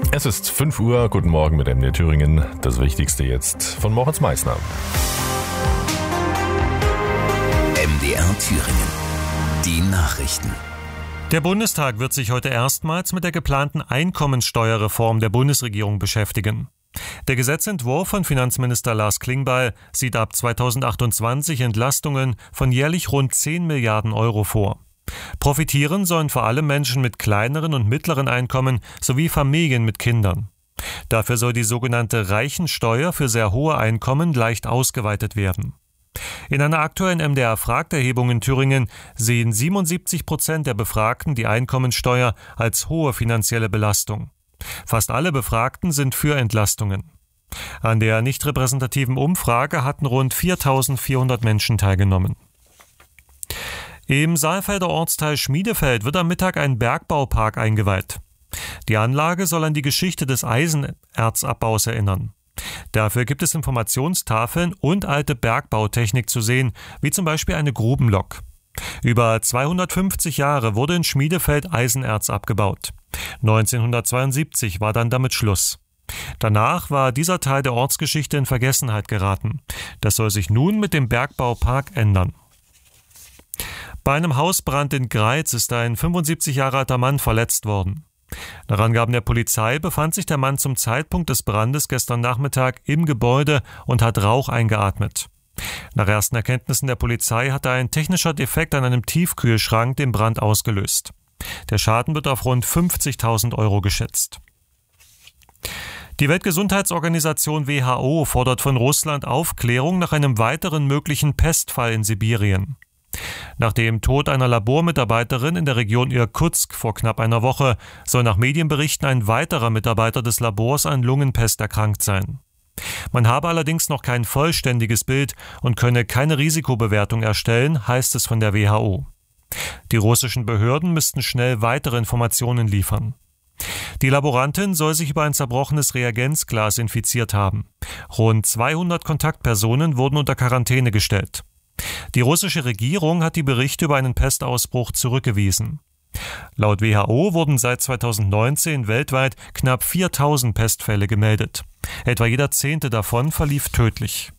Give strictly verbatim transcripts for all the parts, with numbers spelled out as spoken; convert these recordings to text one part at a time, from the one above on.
Es ist fünf Uhr, guten Morgen mit M D R Thüringen. Das Wichtigste jetzt von Moritz Meissner. M D R Thüringen. Die Nachrichten. Der Bundestag wird sich heute erstmals mit der geplanten Einkommensteuerreform der Bundesregierung beschäftigen. Der Gesetzentwurf von Finanzminister Lars Klingbeil sieht ab zweitausendachtundzwanzig Entlastungen von jährlich rund zehn Milliarden Euro vor. Profitieren sollen vor allem Menschen mit kleineren und mittleren Einkommen sowie Familien mit Kindern. Dafür soll die sogenannte Reichensteuer für sehr hohe Einkommen leicht ausgeweitet werden. In einer aktuellen M D R-Fragterhebung in Thüringen sehen siebenundsiebzig Prozent der Befragten die Einkommensteuer als hohe finanzielle Belastung. Fast alle Befragten sind für Entlastungen. An der nicht repräsentativen Umfrage hatten rund viertausendvierhundert Menschen teilgenommen. Im Saalfelder Ortsteil Schmiedefeld wird am Mittag ein Bergbaupark eingeweiht. Die Anlage soll an die Geschichte des Eisenerzabbaus erinnern. Dafür gibt es Informationstafeln und alte Bergbautechnik zu sehen, wie zum Beispiel eine Grubenlok. Über zweihundertfünfzig Jahre wurde in Schmiedefeld Eisenerz abgebaut. neunzehnhundertzweiundsiebzig war dann damit Schluss. Danach war dieser Teil der Ortsgeschichte in Vergessenheit geraten. Das soll sich nun mit dem Bergbaupark ändern. Bei einem Hausbrand in Greiz ist ein fünfundsiebzig Jahre alter Mann verletzt worden. Nach Angaben der Polizei befand sich der Mann zum Zeitpunkt des Brandes gestern Nachmittag im Gebäude und hat Rauch eingeatmet. Nach ersten Erkenntnissen der Polizei hatte ein technischer Defekt an einem Tiefkühlschrank den Brand ausgelöst. Der Schaden wird auf rund fünfzigtausend Euro geschätzt. Die Weltgesundheitsorganisation W H O fordert von Russland Aufklärung nach einem weiteren möglichen Pestfall in Sibirien. Nach dem Tod einer Labormitarbeiterin in der Region Irkutsk vor knapp einer Woche soll nach Medienberichten ein weiterer Mitarbeiter des Labors an Lungenpest erkrankt sein. Man habe allerdings noch kein vollständiges Bild und könne keine Risikobewertung erstellen, heißt es von der W H O. Die russischen Behörden müssten schnell weitere Informationen liefern. Die Laborantin soll sich über ein zerbrochenes Reagenzglas infiziert haben. Rund zweihundert Kontaktpersonen wurden unter Quarantäne gestellt. Die russische Regierung hat die Berichte über einen Pestausbruch zurückgewiesen. Laut W H O wurden seit zweitausendneunzehn weltweit knapp viertausend Pestfälle gemeldet. Etwa jeder zehnte davon verlief tödlich.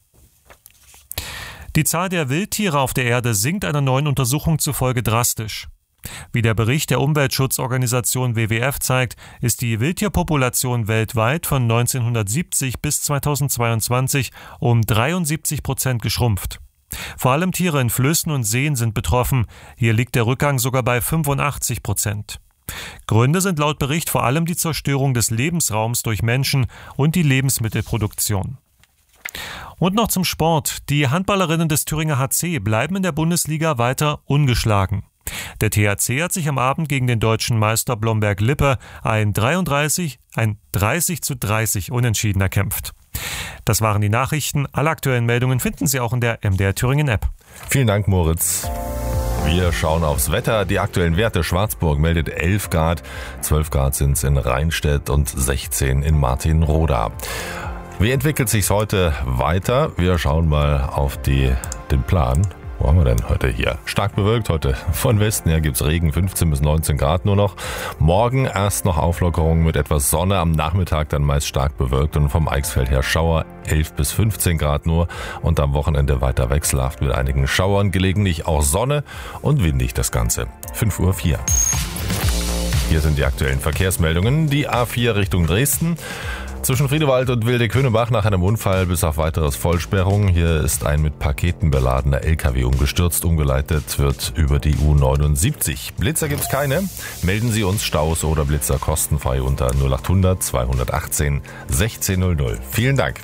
Die Zahl der Wildtiere auf der Erde sinkt einer neuen Untersuchung zufolge drastisch. Wie der Bericht der Umweltschutzorganisation W W F zeigt, ist die Wildtierpopulation weltweit von neunzehnhundertsiebzig bis zweitausendzweiundzwanzig um dreiundsiebzig Prozent geschrumpft. Vor allem Tiere in Flüssen und Seen sind betroffen. Hier liegt der Rückgang sogar bei fünfundachtzig Prozent. Gründe sind laut Bericht vor allem die Zerstörung des Lebensraums durch Menschen und die Lebensmittelproduktion. Und noch zum Sport. Die Handballerinnen des Thüringer H C bleiben in der Bundesliga weiter ungeschlagen. Der T H C hat sich am Abend gegen den deutschen Meister Blomberg-Lippe ein dreiunddreißig, ein dreißig zu dreißig Unentschieden erkämpft. Das waren die Nachrichten. Alle aktuellen Meldungen finden Sie auch in der M D R Thüringen App. Vielen Dank, Moritz. Wir schauen aufs Wetter. Die aktuellen Werte. Schwarzburg meldet elf Grad, zwölf Grad sind es in Rheinstedt und sechzehn in Martinroda. Wie entwickelt sich's heute weiter? Wir schauen mal auf die, den Plan. Wo haben wir denn heute hier? Stark bewölkt heute. Von Westen her gibt's Regen, fünfzehn bis neunzehn Grad nur noch. Morgen erst noch Auflockerung mit etwas Sonne, am Nachmittag dann meist stark bewölkt und vom Eichsfeld her Schauer, elf bis fünfzehn Grad nur. Und am Wochenende weiter wechselhaft mit einigen Schauern, gelegentlich auch Sonne und windig das Ganze. fünf Uhr vier. Hier sind die aktuellen Verkehrsmeldungen. Die A vier Richtung Dresden. Zwischen Friedewald und Wilde-Könebach nach einem Unfall bis auf weiteres Vollsperrung. Hier ist ein mit Paketen beladener L K W umgestürzt. Umgeleitet wird über die U neunundsiebzig. Blitzer gibt's keine. Melden Sie uns Staus oder Blitzer kostenfrei unter null achthundert zweihundertachtzehn sechzehn null null. Vielen Dank.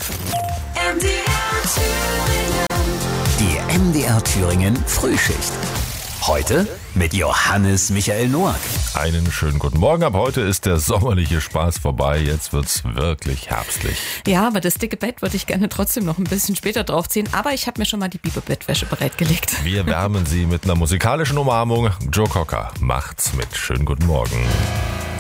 Die M D R Thüringen Frühschicht. Heute mit Johannes Michael Noack. Einen schönen guten Morgen. Ab heute ist der sommerliche Spaß vorbei. Jetzt wird's wirklich herbstlich. Ja, aber das dicke Bett würde ich gerne trotzdem noch ein bisschen später draufziehen. Aber ich habe mir schon mal die Biber-Bettwäsche bereitgelegt. Wir wärmen Sie mit einer musikalischen Umarmung. Joe Cocker macht's mit. Schönen guten Morgen.